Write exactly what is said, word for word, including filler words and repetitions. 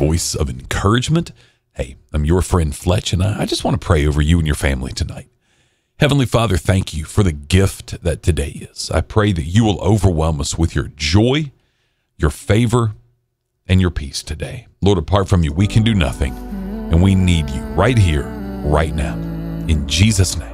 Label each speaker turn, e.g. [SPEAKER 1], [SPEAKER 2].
[SPEAKER 1] voice of encouragement. Hey, I'm your friend Fletch, and I just want to pray over you and your family tonight. Heavenly Father, thank you for the gift that today is. I pray that you will overwhelm us with your joy, your favor, and your peace today. Lord, apart from you, we can do nothing, and we need you right here, right now. In Jesus' name.